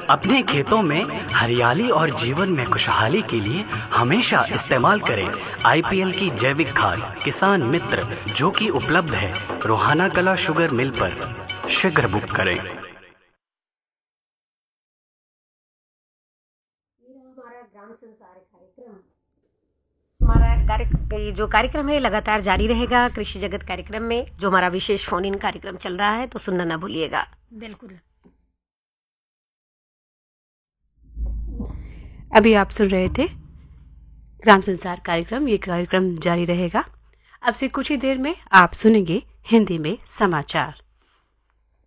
अपने खेतों में हरियाली और जीवन में खुशहाली के लिए हमेशा इस्तेमाल करें आईपीएल की जैविक खाद किसान मित्र, जो कि उपलब्ध है रोहाना कला शुगर मिल पर। शीघ्र बुक करें। हमारा ग्राम संसार कार्यक्रम, जो कार्यक्रम है लगातार जारी रहेगा कृषि जगत कार्यक्रम में, जो हमारा विशेष फोन इन कार्यक्रम चल रहा है, तो सुनना ना भूलिएगा। बिल्कुल। अभी आप सुन रहे थे ग्राम संसार कार्यक्रम। ये कार्यक्रम जारी रहेगा। अब से कुछ ही देर में आप सुनेंगे हिंदी में समाचार।